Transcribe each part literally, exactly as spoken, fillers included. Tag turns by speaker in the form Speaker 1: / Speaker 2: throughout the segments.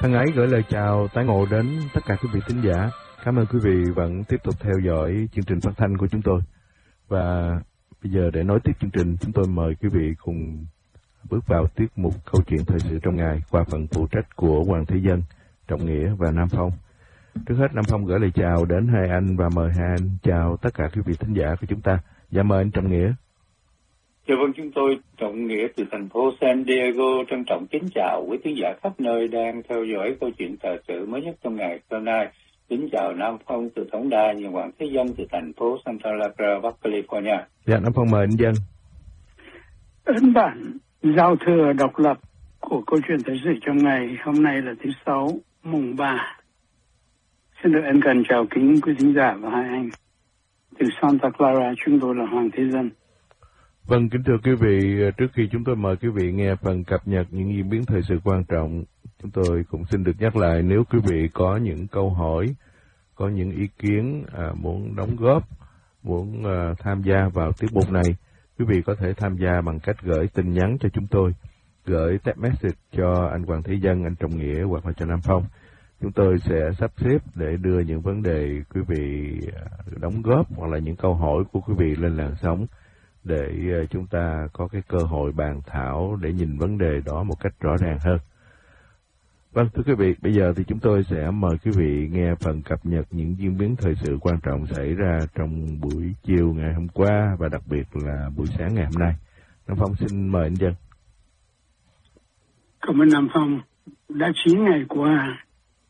Speaker 1: Thân ái gửi lời chào tái ngộ đến tất cả quý vị thính giả. Cảm ơn quý vị vẫn tiếp tục theo dõi chương trình phát thanh của chúng tôi. Và bây giờ để nối tiếp chương trình, chúng tôi mời quý vị cùng bước vào tiết mục câu chuyện thời sự trong ngày qua phần phụ trách của Hoàng Thế Dân, Trọng Nghĩa và Nam Phong. Trước hết Nam Phong gửi lời chào đến hai anh và mời hai anh chào tất cả quý vị thính giả của chúng ta. Dạ mời anh Trọng Nghĩa.
Speaker 2: Dạ vâng, chúng tôi Trọng Nghĩa từ thành phố San Diego trân trọng kính chào quý khán giả khắp nơi đang theo dõi câu chuyện thời sự mới nhất trong ngày hôm nay. Kính chào Nam Phong từ Tổng Đài và Hoàng Thế Dân từ thành phố Santa Barbara, Bắc California.
Speaker 1: Dạ Nam Phong mời anh Dân.
Speaker 3: Ấn bản giao thừa độc lập của câu chuyện thời sự trong ngày hôm nay là thứ sáu mùng ba. Xin được ân cần chào kính quý khán giả và hai anh. Từ Santa Clara chúng tôi là Hoàng Thế Dân.
Speaker 1: Vâng, kính thưa quý vị, trước khi chúng tôi mời quý vị nghe phần cập nhật những diễn biến thời sự quan trọng, chúng tôi cũng xin được nhắc lại nếu quý vị có những câu hỏi, có những ý kiến, à, muốn đóng góp, muốn à, tham gia vào tiết mục này, quý vị có thể tham gia bằng cách gửi tin nhắn cho chúng tôi, gửi text message cho anh Hoàng Thế Dân, anh Trọng Nghĩa hoặc là cho Nam Phong. Chúng tôi sẽ sắp xếp để đưa những vấn đề quý vị đóng góp hoặc là những câu hỏi của quý vị lên làn sóng, để chúng ta có cái cơ hội bàn thảo để nhìn vấn đề đó một cách rõ ràng hơn. Vâng, thưa quý vị, bây giờ thì chúng tôi sẽ mời quý vị nghe phần cập nhật những diễn biến thời sự quan trọng xảy ra trong buổi chiều ngày hôm qua và đặc biệt là buổi sáng ngày hôm nay. Nam Phong xin mời anh Dân.
Speaker 3: Cảm ơn Nam Phong. Đã chín ngày qua,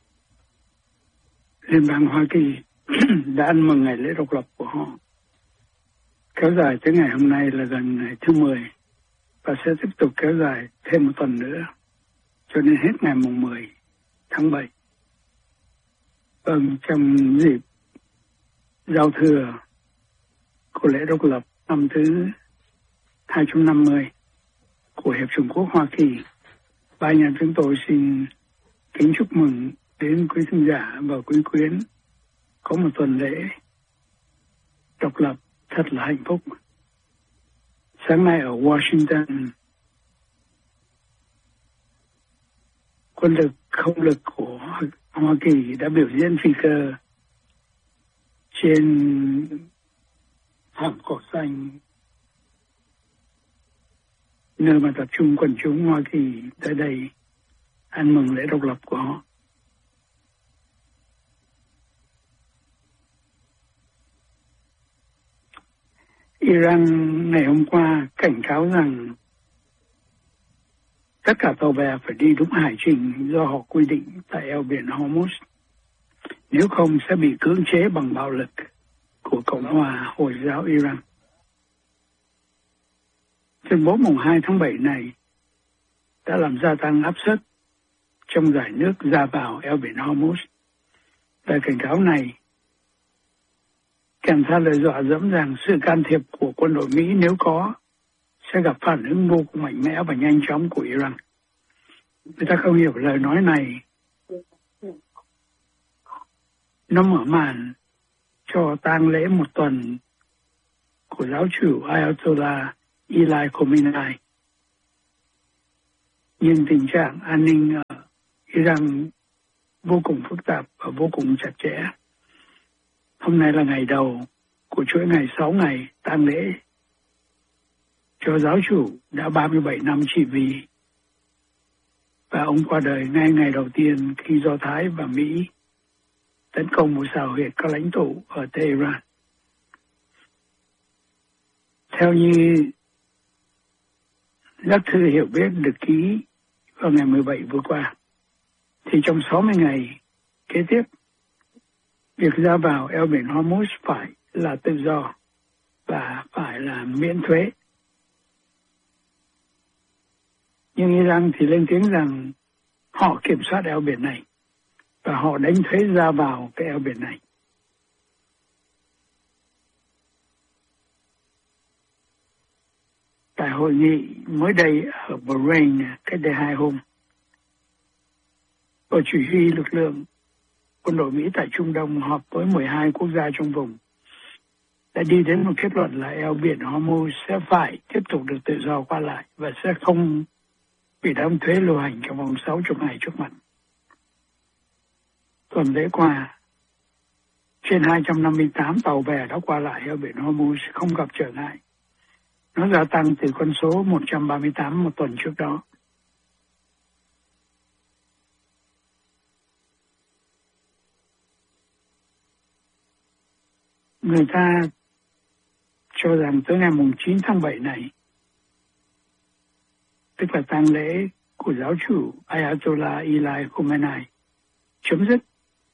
Speaker 3: Liên bang Hoa Kỳ đã ăn mừng ngày lễ độc lập của họ, kéo dài tới ngày hôm nay là gần ngày thứ mười và sẽ tiếp tục kéo dài thêm một tuần nữa cho đến hết ngày mùng mười tháng bảy. Vâng, trong dịp giao thừa của lễ độc lập năm thứ hai trăm năm mươi của Hiệp chủng quốc Hoa Kỳ, ba nhà chúng tôi xin kính chúc mừng đến quý khán giả và quý quyến có một tuần lễ độc lập thật là hạnh phúc. Sáng nay ở Washington, quân lực không lực của Hoa Kỳ đã biểu diễn phi cơ trên thảm cỏ xanh, nơi mà tập trung quần chúng Hoa Kỳ tới đây ăn mừng lễ độc lập của họ. Iran ngày hôm qua cảnh cáo rằng tất cả tàu bè phải đi đúng hải trình do họ quy định tại eo biển Hormuz, nếu không sẽ bị cưỡng chế bằng bạo lực của Cộng hòa Hồi giáo Iran. Tuyên bố mùng hai tháng bảy này đã làm gia tăng áp suất trong dải nước ra vào eo biển Hormuz. Lời cảnh cáo này kèm theo lời dọa dẫm rằng sự can thiệp của quân đội Mỹ nếu có sẽ gặp phản ứng vô cùng mạnh mẽ và nhanh chóng của Iran. Người ta không hiểu lời nói này. Nó mở màn cho tang lễ một tuần của giáo chủ Ayatollah Eli Khamenei. Nhưng tình trạng an ninh ở Iran vô cùng phức tạp và vô cùng chặt chẽ. Hôm nay là ngày đầu của chuỗi ngày sáu ngày tang lễ cho giáo chủ đã ba mươi bảy năm trị vì, và ông qua đời ngay ngày đầu tiên khi Do Thái và Mỹ tấn công một xào huyệt các lãnh tụ ở Tehran. Theo như các thư hiểu biết được ký vào ngày mười bảy vừa qua, thì trong sáu mươi ngày kế tiếp, việc ra vào eo biển Hormuz phải là tự do và phải là miễn thuế. Nhưng Iran thì lên tiếng rằng họ kiểm soát eo biển này và họ đánh thuế ra vào cái eo biển này. Tại hội nghị mới đây ở Bahrain cách đây hai hôm, Bộ Chỉ huy lực lượng quân đội Mỹ tại Trung Đông họp với mười hai quốc gia trong vùng đã đi đến một kết luận là eo biển Hormuz sẽ phải tiếp tục được tự do qua lại và sẽ không bị đóng thuế lưu hành trong vòng sáu mươi ngày trước mặt. tuần lễ qua, trên hai trăm năm mươi tám tàu bè đã qua lại ở biển Hormuz không gặp trở ngại. Nó gia tăng từ con số một trăm ba mươi tám một tuần trước đó. Người ta cho rằng tới ngày chín tháng bảy này, tức là tang lễ của giáo chủ Ayatollah Ali Khamenei chấm dứt.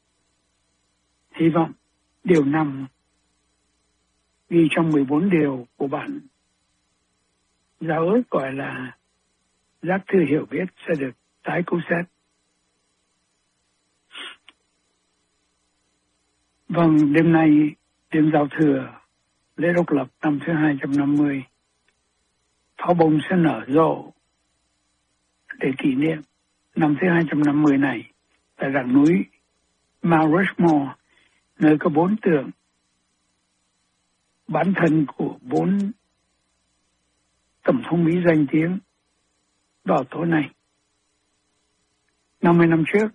Speaker 3: Hy vọng điều năm ghi trong mười bốn điều của bản giáo ước gọi là giác thư hiểu biết sẽ được tái cứu xét. Vâng, đêm nay, đêm giao thừa, lễ độc lập năm thứ hai trăm năm mươi, pháo bông sẽ nở rộ để kỷ niệm năm thứ hai trăm năm mươi này tại rặng núi Mount Rushmore, nơi có bốn tượng bản thân của bốn tổng thống Mỹ danh tiếng vào tối nay. năm mươi năm trước,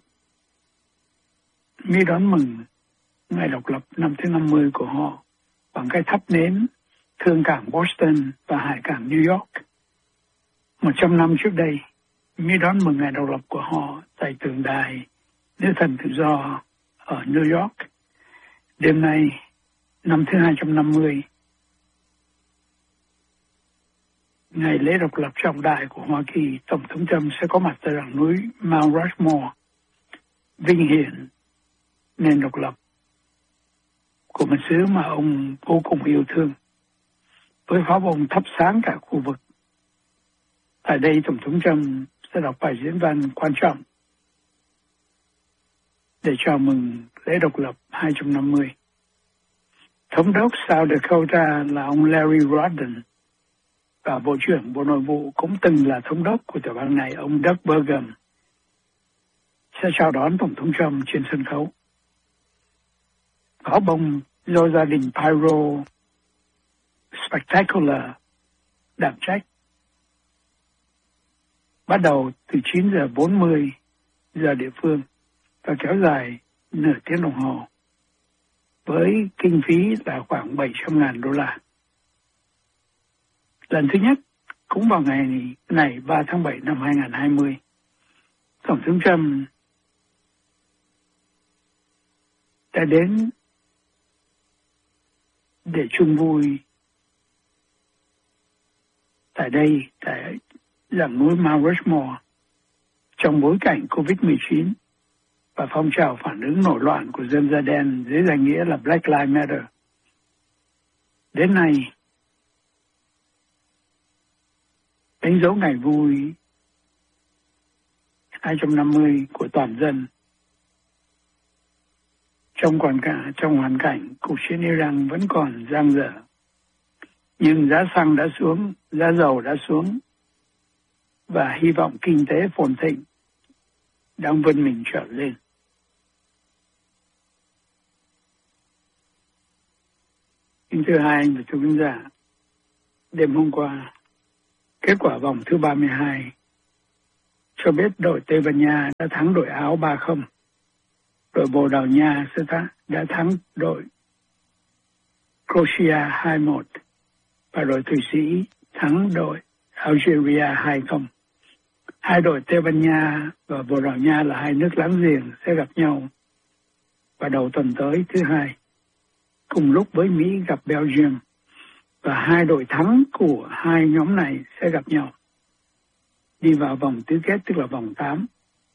Speaker 3: Mỹ đón mừng ngày độc lập năm thứ năm mươi của họ bằng cái thắp nến thương cảng Boston và hải cảng New York. Một trăm năm trước đây, Mỹ đón mừng ngày độc lập của họ tại tượng đài Nữ thần tự do ở New York. Đêm nay, năm thứ hai trăm năm mươi, ngày lễ độc lập trọng đại của Hoa Kỳ, Tổng thống Trump sẽ có mặt tại rặng núi Mount Rushmore, vinh hiển nền độc lập của một xứ mà ông vô cùng yêu thương, với pháo bông thắp sáng cả khu vực. Tại đây, Tổng thống Trump sẽ đọc bài diễn văn quan trọng để chào mừng lễ độc lập hai trăm năm mươi. Thống đốc South Dakota là ông Larry Rodden và Bộ trưởng Bộ Nội vụ cũng từng là thống đốc của tiểu bang này, ông Doug Burgum, sẽ chào đón Tổng thống Trump trên sân khấu. Pháo bông do gia đình Pyro Spectacular đảm trách bắt đầu từ chín giờ bốn mươi giờ địa phương và kéo dài nửa tiếng đồng hồ với kinh phí là khoảng bảy trăm ngàn đô la. Lần thứ nhất cũng vào ngày này ba tháng bảy năm hai nghìn không trăm hai mươi, Tổng thống Trump đã đến để chung vui tại đây, tại rặng núi Mount Rushmore, trong bối cảnh covid mười chín và phong trào phản ứng nổi loạn của dân da đen dưới danh nghĩa là Black Lives Matter. Đến nay, đánh dấu ngày vui hai trăm năm mươi của toàn dân trong hoàn cảnh, trong hoàn cảnh cuộc chiến Iran vẫn còn dang dở. Nhưng giá xăng đã xuống, giá dầu đã xuống và hy vọng kinh tế phồn thịnh đang vươn mình trở lên. Kính thưa hai anh và chú khán giả, đêm hôm qua, kết quả vòng thứ ba mươi hai cho biết đội Tây Ban Nha đã thắng đội Áo ba không, đội Bồ Đào Nha đã thắng đội Croatia hai một và đội Thụy Sĩ thắng đội Algeria hai không. Hai đội Tây Ban Nha và Bồ Đào Nha là hai nước láng giềng sẽ gặp nhau vào đầu tuần tới thứ hai, cùng lúc với Mỹ gặp Belgium, và hai đội thắng của hai nhóm này sẽ gặp nhau đi vào vòng tứ kết, tức là vòng tám.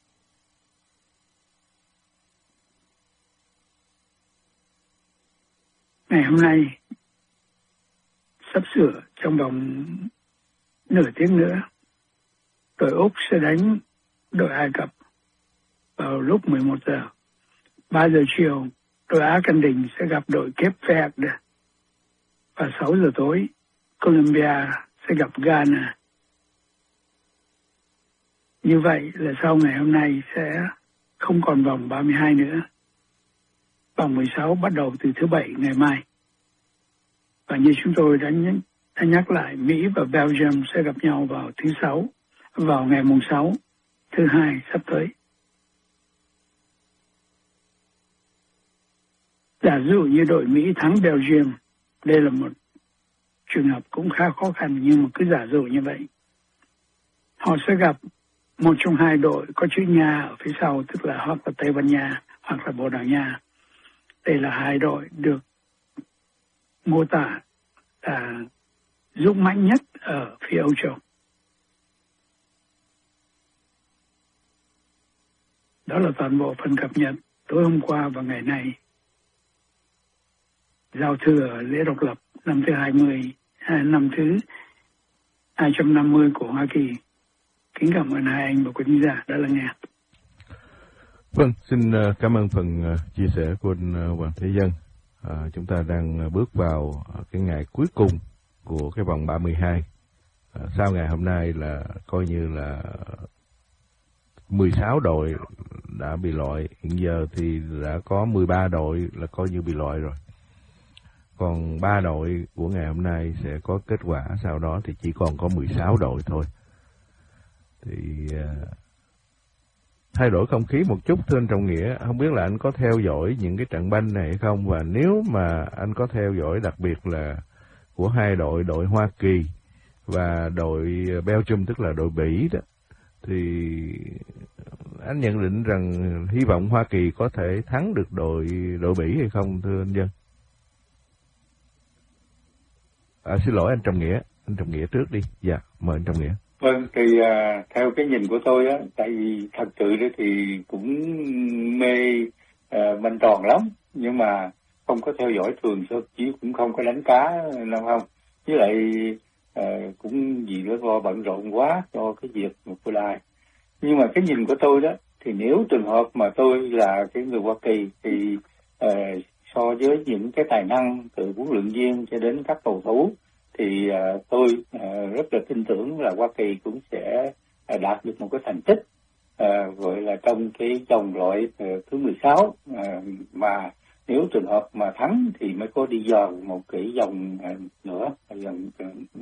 Speaker 3: Ngày hôm nay sắp sửa trong vòng nửa tiếng nữa, đội Úc sẽ đánh đội Ai Cập vào lúc mười một giờ. ba giờ chiều, đội Á Cần Đình sẽ gặp đội Cape Verde. Và sáu giờ tối, Colombia sẽ gặp Ghana. Như vậy là sau ngày hôm nay sẽ không còn vòng ba mươi hai nữa. Vòng mười sáu bắt đầu từ thứ Bảy ngày mai. Và như chúng tôi đã, nh- đã nhắc lại, Mỹ và Belgium sẽ gặp nhau vào thứ Sáu, vào ngày mùng sáu, thứ Hai sắp tới. giả dụ như đội Mỹ thắng Belgium, đây là một trường hợp cũng khá khó khăn, nhưng mà cứ giả dụ như vậy. Họ sẽ gặp một trong hai đội có chữ Nha ở phía sau, tức là hoặc là Tây Ban Nha hoặc là Bồ Đào Nha. Đây là hai đội được mô tả là dũng mãnh nhất ở phía Âu Châu. Đó là toàn bộ phần cập nhật tối hôm qua và ngày nay. Giao thừa lễ độc lập năm thứ hai mươi, năm thứ hai trăm năm mươi của Hoa Kỳ. Kính cảm ơn hai anh và quý khán giả đã lắng nghe.
Speaker 1: Vâng, xin cảm ơn phần chia sẻ của anh Hoàng Thế Dân. À, chúng ta đang bước vào cái ngày cuối cùng của cái vòng ba mươi hai. À, sau ngày hôm nay là coi như là mười sáu đội đã bị loại. Hiện giờ thì đã có mười ba đội là coi như bị loại rồi. Còn ba đội của ngày hôm nay sẽ có kết quả, sau đó thì chỉ còn có mười sáu đội thôi. Thì uh, thay đổi không khí một chút thưa anh Trọng Nghĩa, không biết là anh có theo dõi những cái trận banh này hay không, và nếu mà anh có theo dõi đặc biệt là của hai đội, đội Hoa Kỳ và đội Belgium tức là đội Bỉ đó, thì anh nhận định rằng hy vọng Hoa Kỳ có thể thắng được đội đội Bỉ hay không thưa anh Dân? À, xin lỗi anh Trọng Nghĩa, anh Trọng Nghĩa trước đi. Dạ, mời anh Trọng Nghĩa.
Speaker 2: Vâng, thì uh, theo cái nhìn của tôi á, tại vì thật sự đó thì cũng mê uh, banh tròn lắm, nhưng mà không có theo dõi thường xuyên, chứ cũng không có đánh cá đâu không. Với lại uh, cũng vì nó do bận rộn quá cho cái việc một của đài. Nhưng mà cái nhìn của tôi đó, thì nếu trường hợp mà tôi là cái người Hoa Kỳ thì uh, so với những cái tài năng từ huấn luyện viên cho đến các cầu thủ thì uh, tôi uh, rất là tin tưởng là Hoa Kỳ cũng sẽ uh, đạt được một cái thành tích uh, gọi là trong cái vòng loại uh, thứ mười sáu, uh, mà nếu trường hợp mà thắng thì mới có đi dò một cái vòng uh, nữa, vòng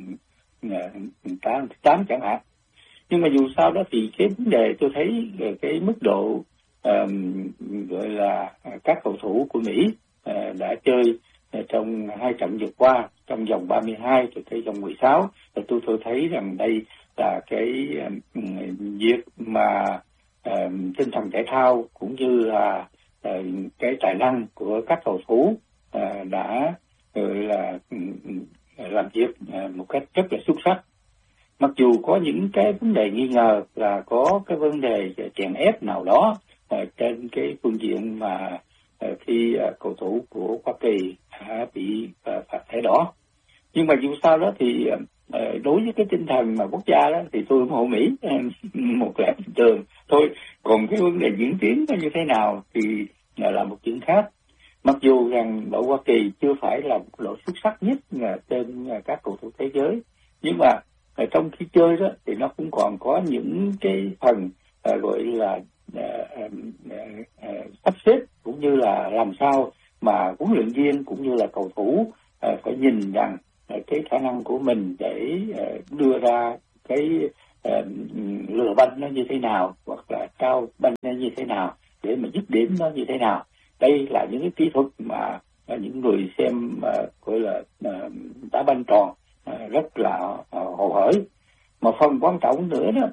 Speaker 2: uh, tám, tám chẳng hạn. Nhưng mà dù sao đó thì cái vấn đề tôi thấy cái mức độ uh, gọi là các cầu thủ của Mỹ uh, đã chơi trong hai trận vừa qua, trong vòng ba mươi hai cho tới vòng mười sáu, thì tôi tôi thấy rằng đây là cái um, việc mà um, tinh thần thể thao cũng như là uh, cái tài năng của các cầu thủ uh, đã uh, là um, làm việc uh, một cách rất là xuất sắc. Mặc dù có những cái vấn đề nghi ngờ là có cái vấn đề chèn ép nào đó uh, trên cái phương diện mà khi uh, cầu thủ của Hoa Kỳ đã bị uh, phạt thẻ đỏ, nhưng mà dù sao đó thì uh, đối với cái tinh thần mà quốc gia đó thì tôi ủng hộ Mỹ một lẽ bình thường thôi. Còn cái vấn đề diễn tiến nó như thế nào thì uh, là một chuyện khác. Mặc dù rằng đội Hoa Kỳ chưa phải là một đội xuất sắc nhất uh, trên uh, các cầu thủ thế giới, nhưng mà uh, trong khi chơi đó thì nó cũng còn có những cái phần uh, gọi là Uh, uh, uh, uh, sắp xếp cũng như là làm sao mà huấn luyện viên cũng như là cầu thủ uh, phải nhìn rằng uh, cái khả năng của mình để uh, đưa ra cái uh, lừa banh nó như thế nào, hoặc là cao banh nó như thế nào, để mà dứt điểm nó như thế nào. Đây là những cái kỹ thuật mà uh, những người xem uh, gọi là uh, đá banh tròn uh, rất là uh, hồ hởi. Mà phần quan trọng nữa đó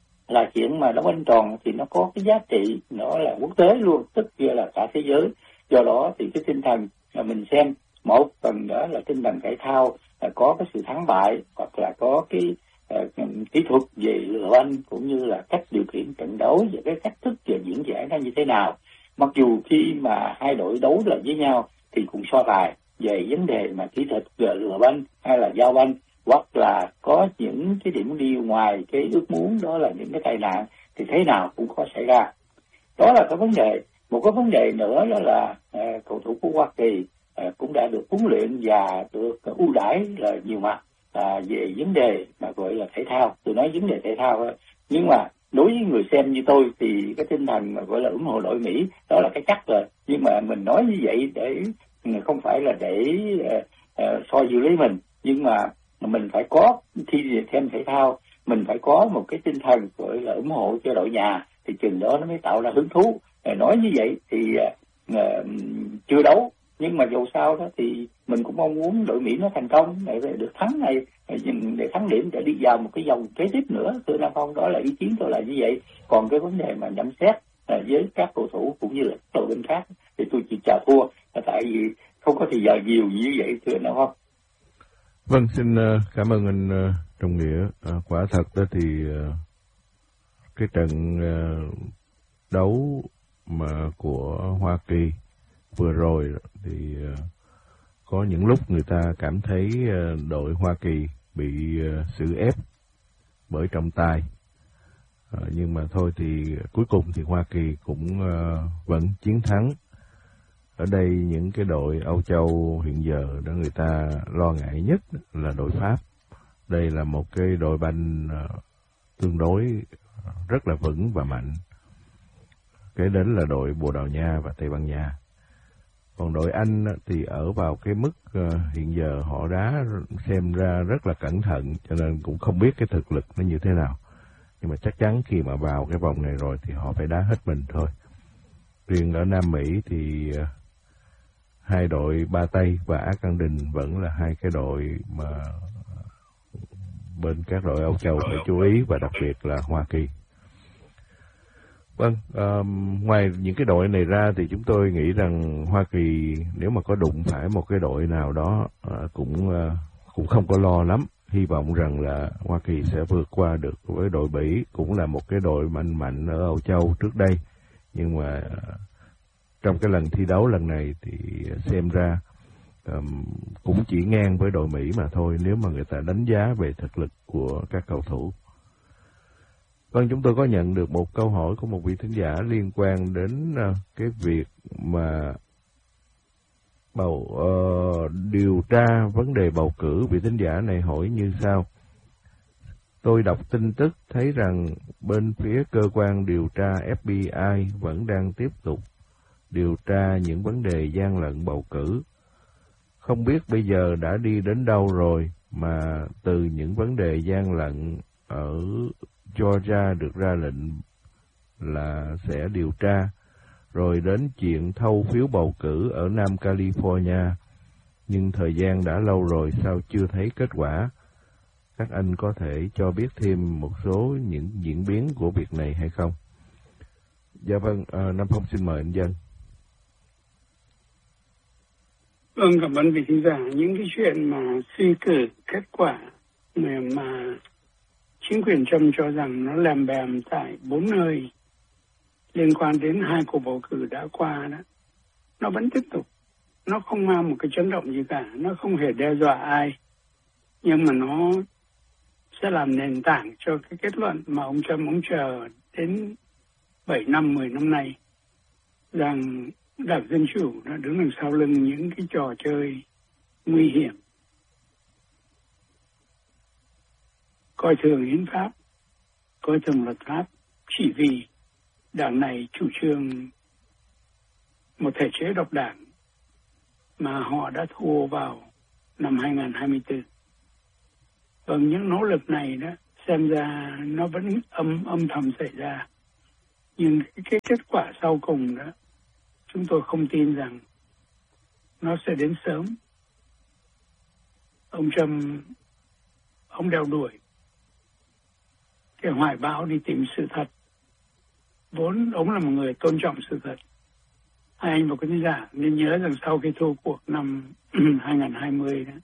Speaker 2: là chuyện mà đá banh tròn thì nó có cái giá trị, nó là quốc tế luôn, tức là cả thế giới. Do đó thì cái tinh thần là mình xem, một phần đó là tinh thần thể thao, là có cái sự thắng bại, hoặc là có cái uh, kỹ thuật về lừa banh, cũng như là cách điều khiển trận đấu và cái cách thức về diễn giải nó như thế nào. Mặc dù khi mà hai đội đấu lại với nhau thì cũng so tài về vấn đề mà kỹ thuật về lừa banh hay là giao banh, hoặc là có những cái điểm đi ngoài cái ước muốn, đó là những cái tai nạn, thì thế nào cũng có xảy ra. Đó là cái vấn đề. Một cái vấn đề nữa đó là uh, cầu thủ của Hoa Kỳ uh, cũng đã được huấn luyện và được uh, ưu đãi là nhiều mặt uh, về vấn đề mà gọi là thể thao. Tôi nói vấn đề thể thao thôi. Nhưng mà đối với người xem như tôi thì cái tinh thần mà gọi là ủng hộ đội Mỹ đó là cái chắc rồi. Nhưng mà mình nói như vậy để không phải là để uh, uh, soi dự lấy mình, nhưng mà mình phải có, khi xem thể thao mình phải có một cái tinh thần gọi là ủng hộ cho đội nhà, thì chừng đó nó mới tạo ra hứng thú. Nói như vậy thì uh, chưa đấu Nhưng mà dù sao đó thì mình cũng mong muốn đội Mỹ nó thành công để được thắng này, để thắng điểm để đi vào một cái vòng kế tiếp nữa. Thưa Nam Phong, đó là ý kiến tôi là như vậy. Còn cái vấn đề mà nhận xét với các cầu thủ cũng như là các đội binh khác thì tôi chỉ chào thua, tại vì không có thời giờ nhiều như vậy, thưa Nam Phong.
Speaker 1: Vâng, xin cảm ơn anh Trọng Nghĩa. À, quả thật đó thì cái trận đấu mà của Hoa Kỳ vừa rồi thì có những lúc người ta cảm thấy đội Hoa Kỳ bị xử ép bởi trọng tài. À, nhưng mà thôi thì cuối cùng thì Hoa Kỳ cũng vẫn chiến thắng. Ở đây những cái đội Âu Châu hiện giờ đó người ta lo ngại nhất là đội Pháp. Đây là một cái đội banh tương đối rất là vững và mạnh. Kế đến là đội Bồ Đào Nha và Tây Ban Nha. Còn đội Anh thì ở vào cái mức hiện giờ họ đá xem ra rất là cẩn thận, cho nên cũng không biết cái thực lực nó như thế nào. Nhưng mà chắc chắn khi mà vào cái vòng này rồi thì họ phải đá hết mình thôi. Riêng ở Nam Mỹ thì hai đội Ba Tây và Argentina vẫn là hai cái đội mà bên các đội Âu Châu phải chú ý, và đặc biệt là Hoa Kỳ. Vâng, um, ngoài những cái đội này ra thì chúng tôi nghĩ rằng Hoa Kỳ nếu mà có đụng phải một cái đội nào đó uh, cũng uh, cũng không có lo lắm. Hy vọng rằng là Hoa Kỳ sẽ vượt qua được với đội Bỉ, cũng là một cái đội mạnh mạnh ở Âu Châu trước đây. Nhưng mà uh, trong cái lần thi đấu lần này thì xem ra um, cũng chỉ ngang với đội Mỹ mà thôi, nếu mà người ta đánh giá về thực lực của các cầu thủ. Vâng, chúng tôi có nhận được một câu hỏi của một vị thính giả liên quan đến uh, cái việc mà bầu uh, điều tra vấn đề bầu cử. Vị thính giả này hỏi như sau: tôi đọc tin tức thấy rằng bên phía cơ quan điều tra F B I vẫn đang tiếp tục điều tra những vấn đề gian lận bầu cử. Không biết bây giờ đã đi đến đâu rồi mà từ những vấn đề gian lận ở Georgia được ra lệnh là sẽ điều tra, rồi đến chuyện thâu phiếu bầu cử ở Nam California, nhưng thời gian đã lâu rồi sao chưa thấy kết quả? Các anh có thể cho biết thêm một số những diễn biến của việc này hay không? Dạ vâng, à, Nam Phong xin mời anh Dân.
Speaker 3: Vâng, cảm ơn vị khán giả. Những cái chuyện mà suy cử kết quả mà, mà chính quyền Trump cho rằng nó làm bèm tại bốn nơi liên quan đến hai cuộc bầu cử đã qua đó, nó vẫn tiếp tục. Nó không mang một cái chấn động gì cả, nó không hề đe dọa ai, nhưng mà nó sẽ làm nền tảng cho cái kết luận mà ông Trump ông chờ đến bảy năm, mười năm nay, rằng Đảng Dân Chủ nó đứng đằng sau lưng những cái trò chơi nguy hiểm, coi thường hiến pháp, coi thường luật pháp, chỉ vì đảng này chủ trương một thể chế độc đảng mà họ đã thua vào năm hai không hai tư. Vâng, những nỗ lực này đó xem ra nó vẫn âm âm thầm xảy ra, nhưng cái, cái kết quả sau cùng đó chúng tôi không tin rằng nó sẽ đến sớm. Ông Trump ông đeo đuổi cái hoài bão đi tìm sự thật, vốn ông là một người tôn trọng sự thật. Hai anh và quý giả nên nhớ rằng sau khi thua cuộc năm hai không hai không đó,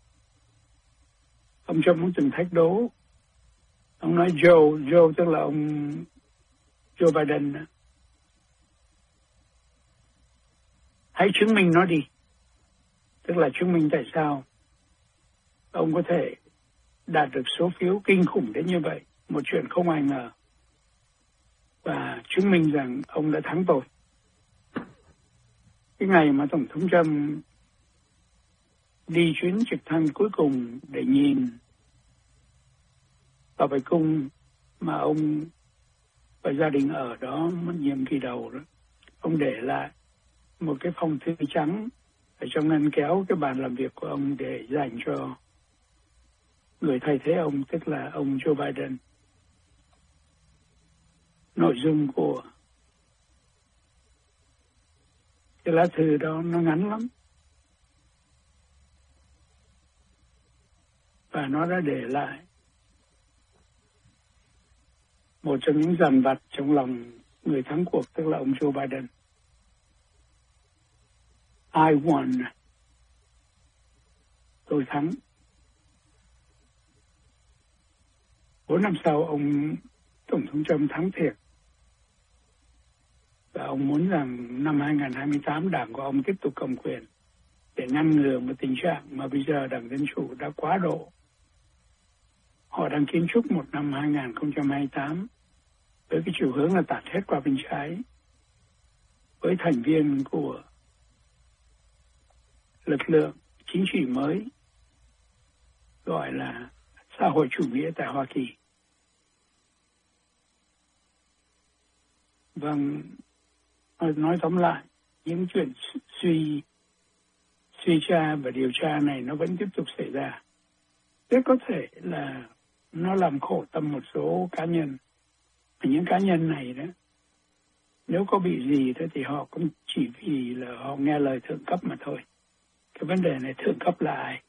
Speaker 3: ông Trump cũng từng thách đố. Ông nói Joe, Joe tức là ông Joe Biden đó, hãy chứng minh nó đi. Tức là chứng minh tại sao ông có thể đạt được số phiếu kinh khủng đến như vậy, một chuyện không ai ngờ, và chứng minh rằng ông đã thắng tôi. Cái ngày mà Tổng thống Trump đi chuyến trực thăng cuối cùng để nhìn vào Bạch Cung mà ông và gia đình ở đó một nhiệm kỳ đầu đó, ông để lại một cái phong thư trắng ở trong ngăn kéo cái bàn làm việc của ông để dành cho người thay thế ông, tức là ông Joe Biden. Nội dung của cái lá thư đó nó ngắn lắm, và nó đã để lại một trong những dằn vặt trong lòng người thắng cuộc, tức là ông Joe Biden. I won. Tôi thắng. Bốn năm sau, ông Tổng thống Trump thắng thiệt. Và ông muốn rằng năm hai không hai tám đảng của ông tiếp tục cầm quyền để ngăn ngừa một tình trạng mà bây giờ Đảng Dân Chủ đã quá độ. Họ đang kiến trúc một năm hai không hai tám với cái chiều hướng là tạt hết qua bên trái, với thành viên của lực lượng chính trị mới gọi là xã hội chủ nghĩa tại Hoa Kỳ. Vâng, nói tóm lại, những chuyện suy suy tra và điều tra này nó vẫn tiếp tục xảy ra. Rất có thể là nó làm khổ tâm một số cá nhân. Và những cá nhân này đó, nếu có bị gì đó thì họ cũng chỉ vì là họ nghe lời thượng cấp mà thôi. Cái vấn đề này thượng cấp là ai?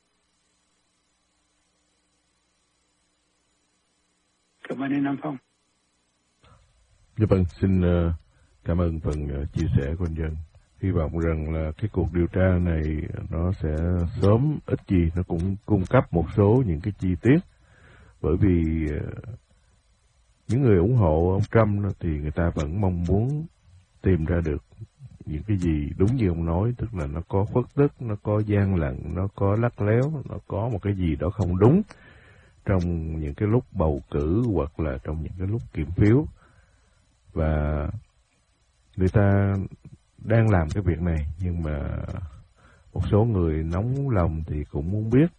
Speaker 3: Cảm ơn anh Nam Phong.
Speaker 1: Dạ vâng, xin uh, cảm ơn phần uh, chia sẻ của anh Dân. Hy vọng rằng là cái cuộc điều tra này nó sẽ sớm, ít gì nó cũng cung cấp một số những cái chi tiết. Bởi vì uh, những người ủng hộ ông Trump thì người ta vẫn mong muốn tìm ra được những cái gì đúng như ông nói, tức là nó có khuất tức, nó có gian lận, nó có lắt léo, nó có một cái gì đó không đúng trong những cái lúc bầu cử hoặc là trong những cái lúc kiểm phiếu. Và người ta đang làm cái việc này, nhưng mà một số người nóng lòng thì cũng muốn biết,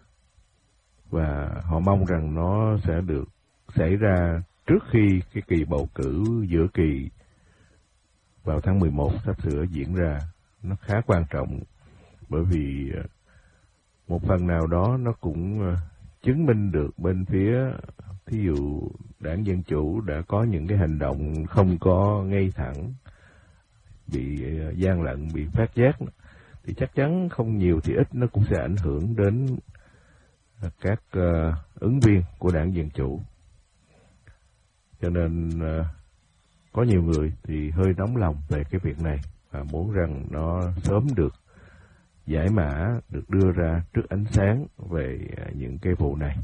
Speaker 1: và họ mong rằng nó sẽ được xảy ra trước khi cái kỳ bầu cử giữa kỳ vào tháng mười một sắp sửa diễn ra. Nó khá quan trọng, bởi vì một phần nào đó nó cũng chứng minh được bên phía, thí dụ Đảng Dân Chủ đã có những cái hành động không có ngay thẳng, bị gian lận, bị phát giác, thì chắc chắn không nhiều thì ít nó cũng sẽ ảnh hưởng đến các uh, ứng viên của Đảng Dân Chủ. Cho nên uh, có nhiều người thì hơi nóng lòng về cái việc này và muốn rằng nó sớm được giải mã, được đưa ra trước ánh sáng về uh, những cái vụ này.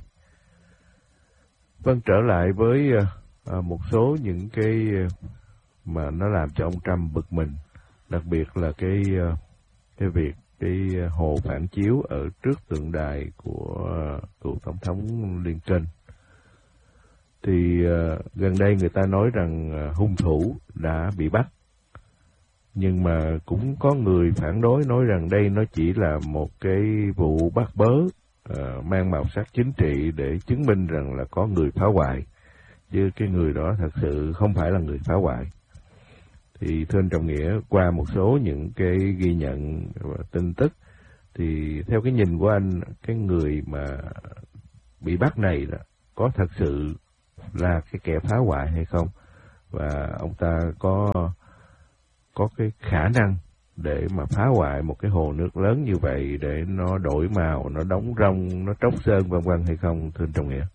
Speaker 1: Vâng, trở lại với uh, một số những cái uh, mà nó làm cho ông Trump bực mình, đặc biệt là cái uh, cái việc cái hồ phản chiếu ở trước tượng đài của uh, cựu tổng thống Lincoln. Thì uh, gần đây người ta nói rằng uh, hung thủ đã bị bắt, nhưng mà cũng có người phản đối nói rằng đây nó chỉ là một cái vụ bắt bớ uh, mang màu sắc chính trị để chứng minh rằng là có người phá hoại, chứ cái người đó thật sự không phải là người phá hoại. Thì thưa anh Trọng Nghĩa, qua một số những cái ghi nhận và tin tức, thì theo cái nhìn của anh, cái người mà bị bắt này là có thật sự là cái kẻ phá hoại hay không? Và ông ta có có cái khả năng để mà phá hoại một cái hồ nước lớn như vậy, để nó đổi màu, nó đóng rông, nó tróc sơn vân vân hay không, thưa anh Trọng Nghĩa?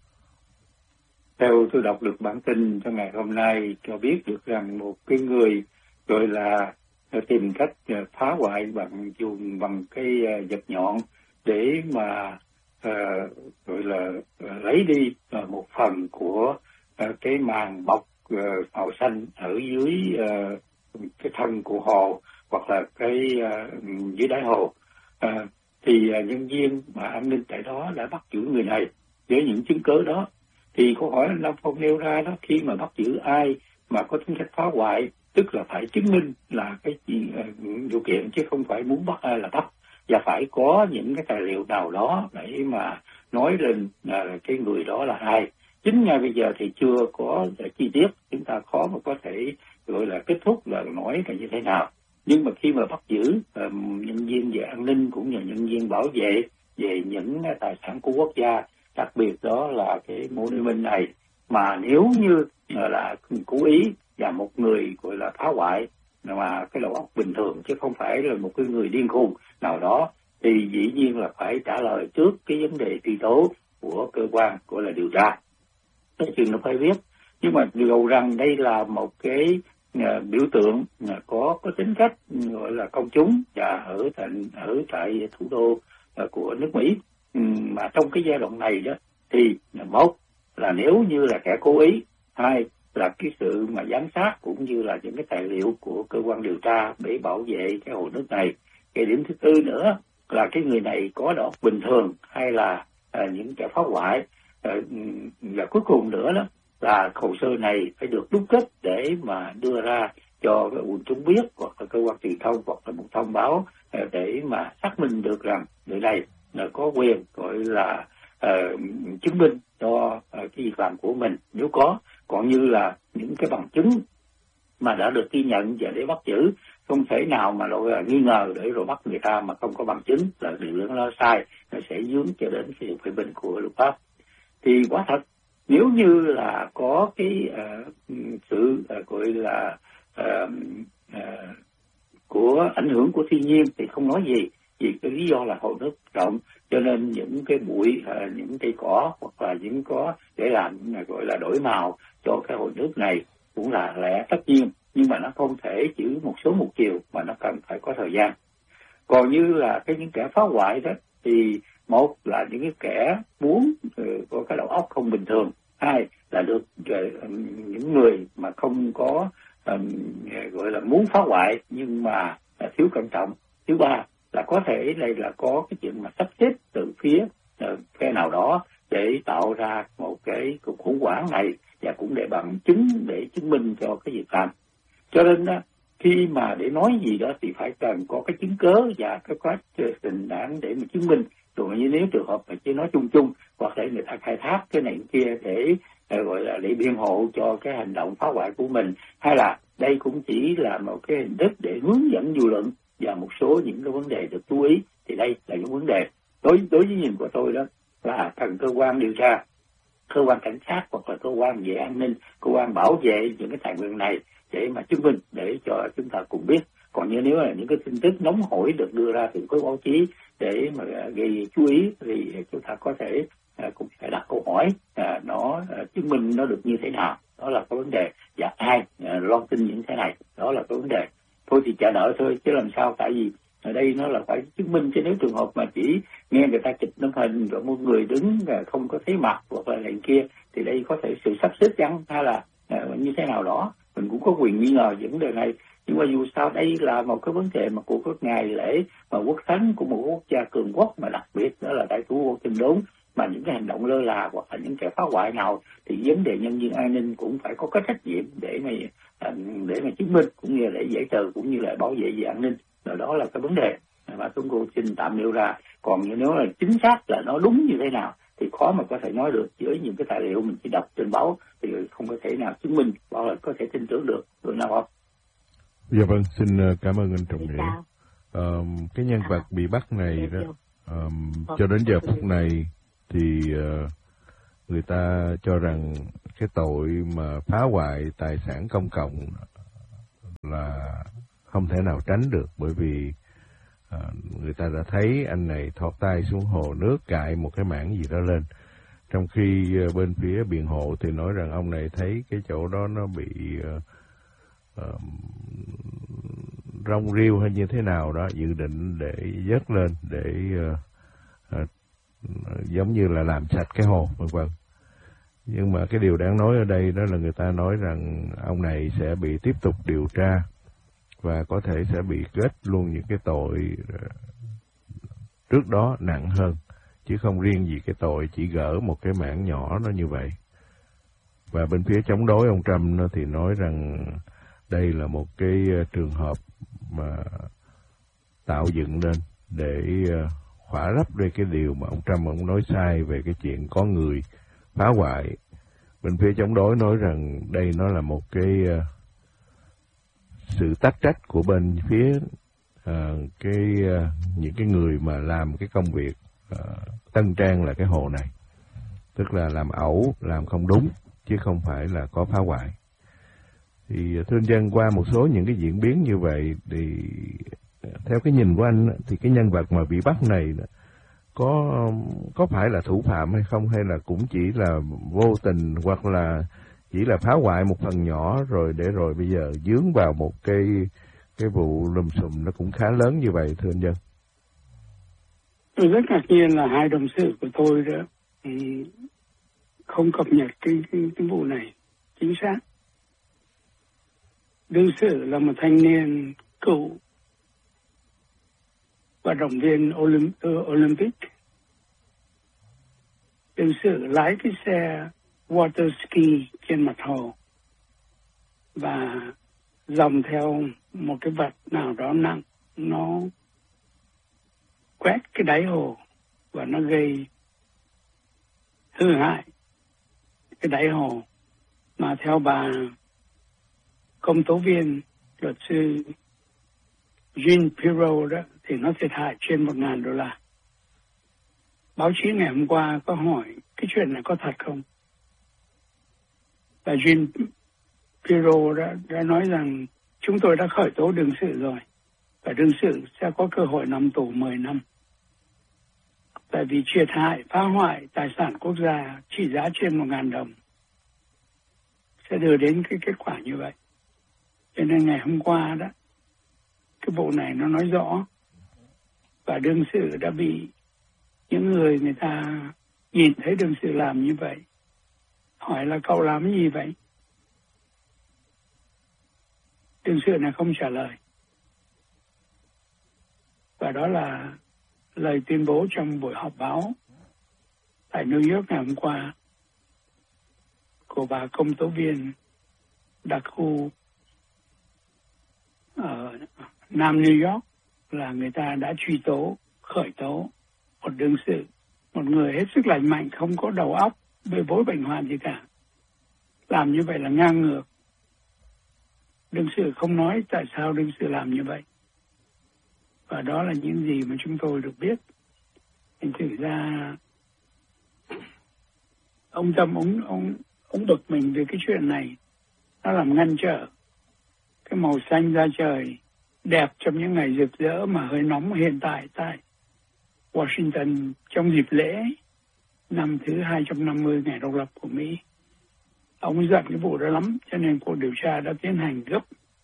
Speaker 2: Theo tôi đọc được bản tin trong ngày hôm nay cho biết được rằng một cái người gọi là tìm cách phá hoại bằng dùng bằng cái vật nhọn để mà uh, gọi là uh, lấy đi uh, một phần của uh, cái màng bọc uh, màu xanh ở dưới uh, cái thân của hồ hoặc là cái uh, dưới đáy hồ. Uh, thì uh, nhân viên mà an ninh tại đó đã bắt giữ người này với những chứng cứ đó. Thì câu hỏi Nam Phong nêu ra đó, khi mà bắt giữ ai mà có tính cách phá hoại, tức là phải chứng minh là cái uh, điều kiện, chứ không phải muốn bắt ai là bắt, và phải có những cái tài liệu nào đó để mà nói lên uh, cái người đó là ai. Chính ngay bây giờ thì chưa có uh, chi tiết, chúng ta khó mà có thể gọi là kết thúc là nói là như thế nào. Nhưng mà khi mà bắt giữ uh, nhân viên về an ninh cũng như nhân viên bảo vệ về những uh, tài sản của quốc gia, đặc biệt đó là cái monument này, mà nếu như là cố ý và một người gọi là phá hoại mà cái đầu óc bình thường chứ không phải là một cái người điên khùng nào đó, thì dĩ nhiên là phải trả lời trước cái vấn đề truy tố của cơ quan gọi là điều tra. Cái chuyện nó phải biết, nhưng mà dù rằng đây là một cái uh, biểu tượng uh, có có tính cách gọi là công chúng và ở tại ở tại thủ đô uh, của nước Mỹ, um, mà trong cái giai đoạn này đó thì uh, một là nếu như là kẻ cố ý, hai là cái sự mà giám sát cũng như là những cái tài liệu của cơ quan điều tra để bảo vệ cái hồ nước này. Cái điểm thứ tư nữa là cái người này có đầu óc bình thường hay là à, những kẻ phá hoại. À, và cuối cùng nữa đó là hồ sơ này phải được đúc kết để mà đưa ra cho cái quần chúng biết, hoặc là cơ quan truyền thông, hoặc là một thông báo à, để mà xác minh được rằng người này là có quyền gọi là à, chứng minh cho à, cái việc làm của mình nếu có. Còn như là những cái bằng chứng mà đã được ghi nhận và để bắt giữ, không thể nào mà loại là nghi ngờ để rồi bắt người ta mà không có bằng chứng là điều đó nó sai, nó sẽ dướng cho đến sự phê bình của luật pháp. Thì quả thật nếu như là có cái uh, sự uh, gọi là uh, uh, của ảnh hưởng của thiên nhiên thì không nói gì, vì cái lý do là hồ nước rộng cho nên những cái bụi, uh, những cây cỏ hoặc là những có để làm gọi là đổi màu cho cái hồ nước này cũng là lẽ tất nhiên, nhưng mà nó không thể chỉ một số một chiều mà nó cần phải có thời gian. Còn như là cái những kẻ phá hoại đó thì một là những cái kẻ muốn uh, có cái đầu óc không bình thường, hai là được uh, những người mà không có um, gọi là muốn phá hoại nhưng mà uh, thiếu cẩn trọng, thứ ba là có thể đây là có cái chuyện mà sắp xếp từ phía uh, phe nào đó để tạo ra một cái cuộc khủng hoảng này, và cũng để bằng chứng để chứng minh cho cái việc làm. Cho nên đó, khi mà để nói gì đó thì phải cần có cái chứng cớ và cái quá trình đáng để mà chứng minh. Rồi như nếu trường hợp mà chỉ nói chung chung hoặc để người ta khai thác cái này kia để gọi là để biện hộ cho cái hành động phá hoại của mình, hay là đây cũng chỉ là một cái hình thức để hướng dẫn dư luận và một số những cái vấn đề được chú ý, thì đây là những vấn đề đối đối với nhìn của tôi đó là cần cơ quan điều tra, cơ quan cảnh sát hoặc là cơ quan về an ninh, cơ quan bảo vệ những cái tài nguyên này để mà chứng minh để cho chúng ta cùng biết. Còn như nếu là những cái tin tức nóng hổi được đưa ra từ khối báo chí để mà gây chú ý thì chúng ta có thể à, cũng phải đặt câu hỏi à, nó à, chứng minh nó được như thế nào, đó là cái vấn đề. Và ai à, loan tin những thế này, đó là cái vấn đề. Thôi thì chờ đợi thôi chứ làm sao, tại vì ở đây nó là phải chứng minh, chứ nếu trường hợp mà chỉ nghe người ta chụp tấm hình rồi một người đứng không có thấy mặt hoặc là này kia thì đây có thể sự sắp xếp chăng hay là à, như thế nào đó, mình cũng có quyền nghi ngờ vấn đề này. Nhưng mà dù sao đây là một cái vấn đề mà của các ngày lễ mà quốc khánh của một quốc gia cường quốc, mà đặc biệt đó là đại thủ đô Kinh Đốn, mà những cái hành động lơ là hoặc là những kẻ phá hoại nào thì vấn đề nhân viên an ninh cũng phải có cái trách nhiệm để mà để mà chứng minh cũng như là để giải trừ cũng như là bảo vệ về an ninh. Rồi đó là cái vấn đề mà chúng tôi xin tạm nêu ra. Còn nếu là chính xác là nó đúng như thế nào thì khó mà có thể nói được, với những cái tài liệu mình chỉ đọc trên báo thì không có thể nào chứng minh hoặc là có thể tin tưởng được được nào không?
Speaker 1: Dạ vâng, xin cảm ơn anh Trọng Nghĩa. Um, cái nhân vật bị bắt này đó, um, cho đến giờ phút này thì uh, người ta cho rằng cái tội mà phá hoại tài sản công cộng là không thể nào tránh được, bởi vì uh, người ta đã thấy anh này thọt tay xuống hồ nước cạy một cái mảng gì đó lên, trong khi uh, bên phía biện hộ thì nói rằng ông này thấy cái chỗ đó nó bị uh, uh, rong riêu hay như thế nào đó, dự định để vớt lên để uh, uh, giống như là làm sạch cái hồ, vân vân. Nhưng mà cái điều đáng nói ở đây đó là người ta nói rằng ông này sẽ bị tiếp tục điều tra và có thể sẽ bị kết luôn những cái tội trước đó nặng hơn, chứ không riêng gì cái tội chỉ gỡ một cái mảng nhỏ nó như vậy. Và bên phía chống đối ông Trump nó thì nói rằng đây là một cái trường hợp mà tạo dựng lên để khỏa lấp đây cái điều mà ông Trump ông nói sai về cái chuyện có người phá hoại. Bên phía chống đối nói rằng đây nó là một cái uh, sự tắc trách của bên phía uh, cái uh, những cái người mà làm cái công việc uh, tân trang là cái hồ này, tức là làm ẩu, làm không đúng chứ không phải là có phá hoại. Thì thưa anh dân, qua một số những cái diễn biến như vậy thì theo cái nhìn của anh thì cái nhân vật mà bị bắt này có có phải là thủ phạm hay không, hay là cũng chỉ là vô tình, hoặc là chỉ là phá hoại một phần nhỏ rồi để rồi bây giờ dướng vào một cái cái vụ lùm xùm nó cũng khá lớn như vậy, thưa anh Dân?
Speaker 3: Tôi rất ngạc nhiên là hai đồng sự của tôi đó không cập nhật cái, cái, cái vụ này chính xác. Đương sự là một thanh niên cựu vận động viên Olymp, Olympic. Đương sự lái cái xe water ski trên mặt hồ và dòng theo một cái vật nào đó nặng, nó quét cái đáy hồ và nó gây hư hại cái đáy hồ, mà theo bà công tố viên luật sư Jean Pirro đó thì nó thiệt hại trên một ngàn đô la. Báo chí ngày hôm qua có hỏi cái chuyện này có thật không, và Jean Pirro đã, đã nói rằng chúng tôi đã khởi tố đương sự rồi và đương sự sẽ có cơ hội nằm tù mười năm. Tại vì triệt hại, phá hoại tài sản quốc gia trị giá trên một ngàn đồng sẽ đưa đến cái kết quả như vậy. Cho nên ngày hôm qua đó, cái bộ này nó nói rõ, và đương sự đã bị những người người ta nhìn thấy đương sự làm như vậy, hỏi là cậu làm cái gì vậy? Đương sự này không trả lời. Và đó là lời tuyên bố trong buổi họp báo tại New York ngày hôm qua của bà công tố viên đặc khu ở Nam New York, là người ta đã truy tố, khởi tố một đương sự, một người hết sức lành mạnh, không có đầu óc, bê bối bệnh hoạn gì cả. Làm như vậy là ngang ngược. Đương sự không nói tại sao đương sự làm như vậy. Và đó là những gì mà chúng tôi được biết. Thành thử ra ông Tâm, ông, ông, ông bực mình về cái chuyện này. Nó làm ngăn trở cái màu xanh da trời đẹp trong những ngày rực rỡ mà hơi nóng hiện tại tại Washington trong dịp lễ năm thứ hai trăm năm mươi ngày độc lập của Mỹ. Ông giận cái vụ đó lắm, cho nên cuộc điều tra đã tiến hành gấp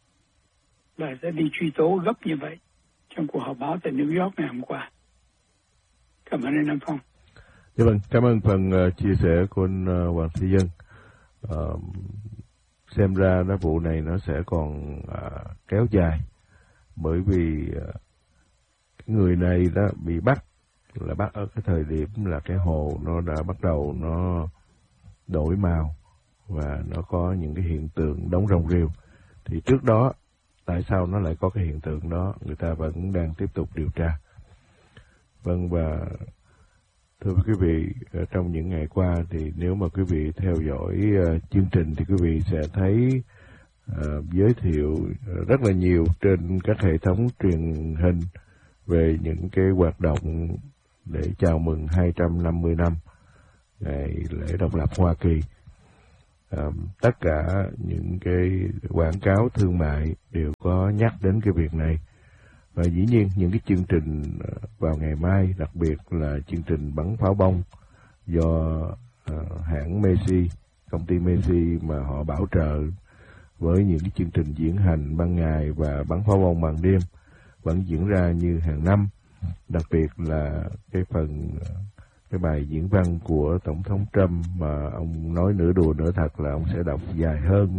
Speaker 3: và sẽ đi truy tố gấp như vậy trong cuộc họp báo tại New York ngày hôm qua. Cảm ơn anh Nam Phong.
Speaker 1: Dạ vâng, cảm ơn phần uh, chia sẻ của anh uh, Hoàng Thị Dân. Uh, xem ra nó vụ này nó sẽ còn uh, kéo dài, bởi vì uh, cái người này đó bị bắt là bắt ở cái thời điểm là cái hồ nó đã bắt đầu nó đổi màu và nó có những cái hiện tượng đóng rong rêu. Thì trước đó tại sao nó lại có cái hiện tượng đó, người ta vẫn đang tiếp tục điều tra. Vâng, và thưa quý vị, trong những ngày qua thì nếu mà quý vị theo dõi uh, chương trình thì quý vị sẽ thấy uh, giới thiệu rất là nhiều trên các hệ thống truyền hình về những cái hoạt động để chào mừng hai trăm năm mươi năm ngày lễ độc lập Hoa Kỳ. Uh, tất cả những cái quảng cáo thương mại đều có nhắc đến cái việc này. Và dĩ nhiên những cái chương trình vào ngày mai, đặc biệt là chương trình bắn pháo bông do uh, hãng Macy, công ty Macy mà họ bảo trợ, với những cái chương trình diễn hành ban ngày và bắn pháo bông ban đêm vẫn diễn ra như hàng năm. Đặc biệt là cái phần cái bài diễn văn của Tổng thống Trump mà ông nói nửa đùa nửa thật là ông sẽ đọc dài hơn,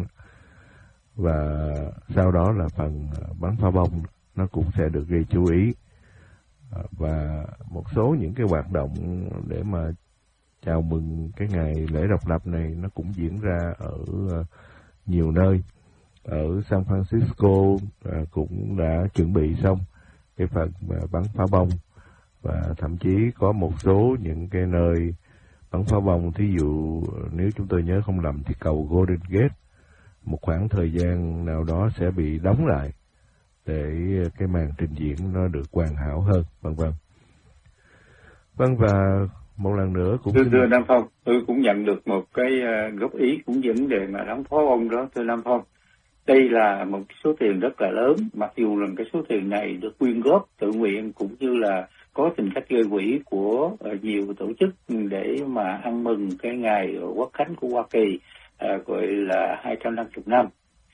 Speaker 1: và sau đó là phần bắn pháo bông nó cũng sẽ được gây chú ý. Và một số những cái hoạt động để mà chào mừng cái ngày lễ độc lập này nó cũng diễn ra ở nhiều nơi. Ở San Francisco cũng đã chuẩn bị xong cái phần bắn pháo bông, và thậm chí có một số những cái nơi bắn pháo bông, thí dụ nếu chúng tôi nhớ không lầm thì cầu Golden Gate một khoảng thời gian nào đó sẽ bị đóng lại để cái màn trình diễn nó được hoàn hảo hơn, vân vân. Vâng, và một lần nữa cũng
Speaker 2: thưa, thưa Nam Phong, tôi cũng nhận được một cái góp ý cũng vấn đề mà đóng pháo bông đó, thưa Nam Phong. Đây là một số tiền rất là lớn, mặc dù là cái số tiền này được quyên góp tự nguyện cũng như là có tình cách gây quỹ của uh, nhiều tổ chức để mà ăn mừng cái ngày Quốc khánh của Hoa Kỳ, uh, gọi là hai trăm năm mươi năm.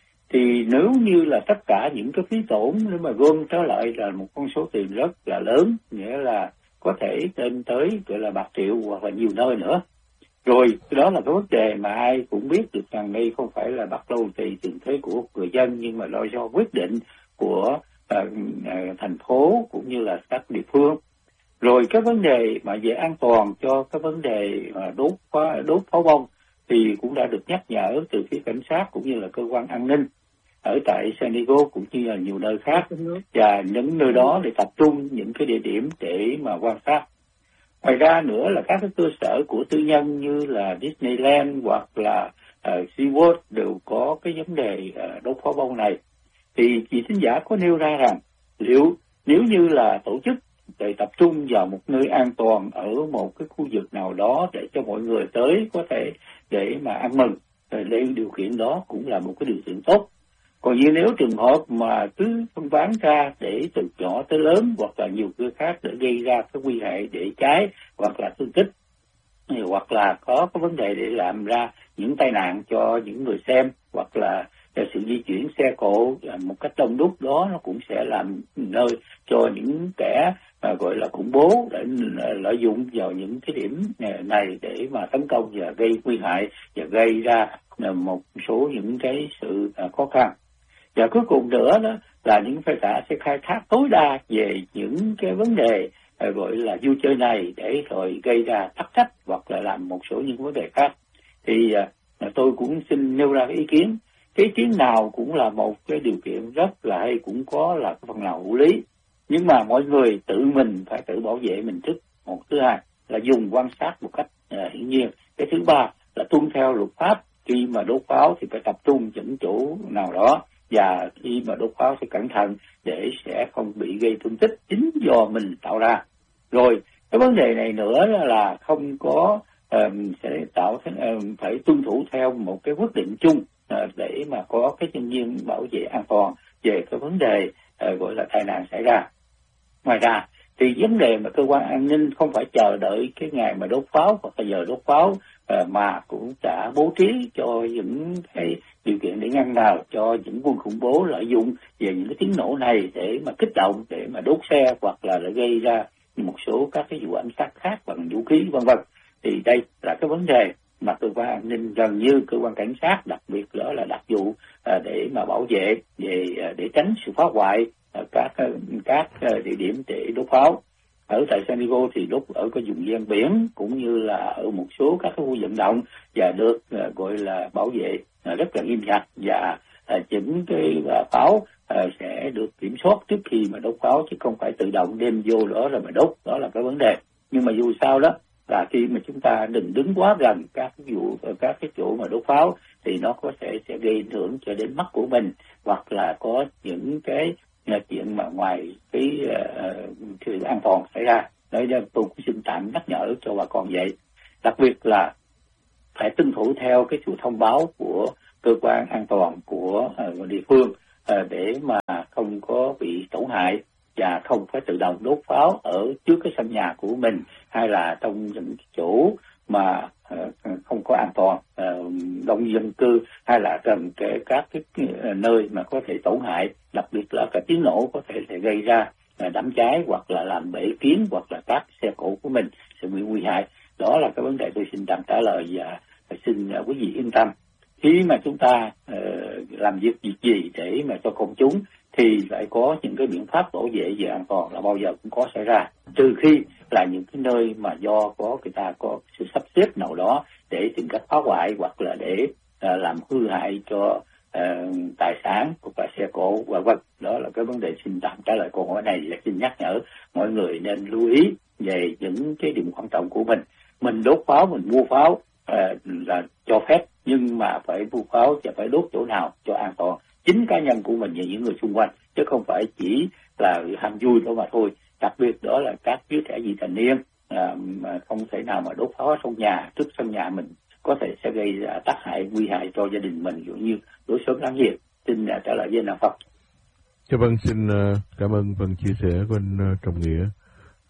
Speaker 2: Thì nếu như là tất cả những cái phí tổn nếu mà gom trở lại là một con số tiền rất là lớn, nghĩa là có thể lên tới gọi là bạc triệu hoặc là nhiều nơi nữa. Rồi đó là cái vấn đề mà ai cũng biết được rằng đây không phải là bắt lâu thì tiền thuế của người dân, nhưng mà lo do quyết định của uh, uh, thành phố cũng như là các địa phương. Rồi cái vấn đề mà về an toàn cho cái vấn đề mà đốt đốt pháo bông thì cũng đã được nhắc nhở từ phía cảnh sát cũng như là cơ quan an ninh ở tại San Diego cũng như là nhiều nơi khác, và những nơi đó để tập trung những cái địa điểm để mà quan sát. Ngoài ra nữa là các cái cơ sở của tư nhân như là Disneyland hoặc là uh, SeaWorld đều có cái vấn đề uh, đốt pháo bông này. Thì chị thính giả có nêu ra rằng liệu nếu như là tổ chức để tập trung vào một nơi an toàn ở một cái khu vực nào đó để cho mọi người tới có thể để mà ăn mừng, lên điều kiện đó cũng là một cái điều kiện tốt. Còn như nếu trường hợp mà cứ phân bán ra để từ nhỏ tới lớn hoặc là nhiều cái khác để gây ra cái nguy hại để cháy hoặc là thương tích, hoặc là có cái vấn đề để làm ra những tai nạn cho những người xem, hoặc là sự di chuyển xe cộ một cách đông đúc, đó nó cũng sẽ làm nơi cho những kẻ mà gọi là khủng bố để lợi dụng vào những cái điểm này để mà tấn công và gây nguy hại và gây ra một số những cái sự khó khăn. Và cuối cùng nữa đó là những phái xã sẽ khai thác tối đa về những cái vấn đề gọi là vui chơi này để rồi gây ra tắc trách hoặc là làm một số những vấn đề khác. Thì tôi cũng xin nêu ra cái ý kiến. Cái ý kiến nào cũng là một cái điều kiện rất là hay, cũng có là cái phần nào hữu lý. Nhưng mà mọi người tự mình phải tự bảo vệ mình trước. Một thứ hai là dùng quan sát một cách uh, hiển nhiên. Cái thứ ba là tuân theo luật pháp. Khi mà đốt pháo thì phải tập trung những chỗ nào đó, và khi mà đốt pháo thì cẩn thận để sẽ không bị gây thương tích chính do mình tạo ra. Rồi cái vấn đề này nữa là không có uh, sẽ tạo uh, phải tuân thủ theo một cái quyết định chung uh, để mà có cái nhân viên bảo vệ an toàn về cái vấn đề uh, gọi là tai nạn xảy ra. Ngoài ra thì vấn đề mà cơ quan an ninh không phải chờ đợi cái ngày mà đốt pháo hoặc là giờ đốt pháo, uh, mà cũng đã bố trí cho những cái điều kiện để ngăn nào cho những quân khủng bố lợi dụng về những cái tiếng nổ này để mà kích động, để mà đốt xe hoặc là để gây ra một số các cái vụ ám sát khác bằng vũ khí vân vân. Thì đây là cái vấn đề mà cơ quan an ninh gần như cơ quan cảnh sát đặc biệt đó là đặc vụ à, để mà bảo vệ về à, để tránh sự phá hoại à, các các địa điểm để đốt pháo. Ở tại San Diego thì đốt ở cái vùng ven biển cũng như là ở một số các cái khu vận động, và được à, gọi là bảo vệ à, rất là nghiêm ngặt, và à, những cái à, pháo à, sẽ được kiểm soát trước khi mà đốt pháo, chứ không phải tự động đem vô đó rồi mà đốt. Đó là cái vấn đề. Nhưng mà dù sao đó là khi mà chúng ta đừng đứng quá gần các cái vụ các cái chỗ mà đốt pháo thì nó có thể sẽ gây ảnh hưởng cho đến mắt của mình, hoặc là có những cái chuyện mà ngoài cái sự uh, an toàn xảy ra. Đấy là tôi cũng xin tạm nhắc nhở cho bà con vậy. Đặc biệt là phải tuân thủ theo cái sự thông báo của cơ quan an toàn của uh, địa phương uh, để mà không có bị tổn hại, và không phải tự động đốt pháo ở trước cái sân nhà của mình hay là trong những chỗ mà uh, không có an toàn, uh, đông dân cư hay là gần cái, các cái uh, nơi mà có thể tổn hại, đặc biệt là cái tiếng nổ có thể sẽ gây ra uh, đám cháy hoặc là làm bể kiến hoặc là các xe cộ của mình sẽ bị nguy hại. Đó là cái vấn đề tôi xin tạm trả lời, và xin uh, quý vị yên tâm. Khi mà chúng ta uh, làm việc việc gì để mà cho công chúng thì phải có những cái biện pháp bảo vệ về an toàn là bao giờ cũng có xảy ra, trừ khi là những cái nơi mà do có người ta có sự sắp xếp nào đó để tìm cách phá hoại hoặc là để uh, làm hư hại cho uh, tài sản hoặc là xe cộ và vân. Đó là cái vấn đề xin tạm trả lời câu hỏi này, là xin nhắc nhở mọi người nên lưu ý về những cái điểm quan trọng của mình. Mình đốt pháo, mình mua pháo uh, là cho phép, nhưng mà phải mua pháo và phải đốt chỗ nào cho an toàn chính cá nhân của mình và những người xung quanh, chứ không phải chỉ là ham vui đó mà thôi. Đặc biệt đó là các đứa trẻ vị thành niên à, mà không thể nào mà đốt pháo trong nhà, trước sân nhà mình, có thể sẽ gây ra tác hại nguy hại cho gia đình mình, dụ như đốt sớm đáng nhiệt. Xin uh, trả lời với anh Phật.
Speaker 1: Dạ vâng, xin uh, cảm ơn phần chia sẻ của anh uh, Trọng Nghĩa.